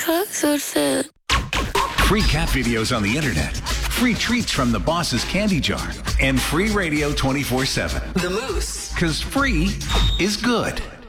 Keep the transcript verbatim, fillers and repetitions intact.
Cats are sad. Free cat videos on the internet, free treats from the boss's candy jar, and free radio twenty-four seven. The Moose. Because free is good.